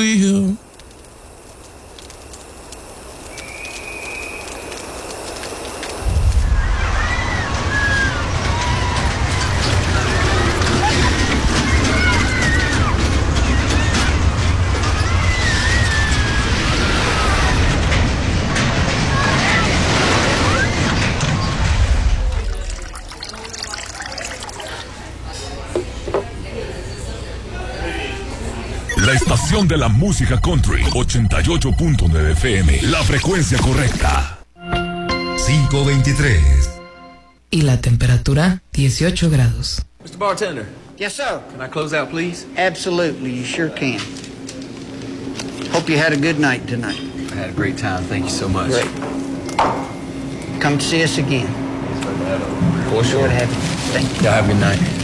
will. La estación de la música country, 88.9 FM, la frecuencia correcta. 523. Y la temperatura, 18 grados. Mr. Bartender. Yes, sir. Can I close out, please? Absolutely, you sure can. Hope you had a good night tonight. I had a great time. Thank you so much. Great. Come to see us again. For sure. Good to have you. Thank you. Y'all have a good night.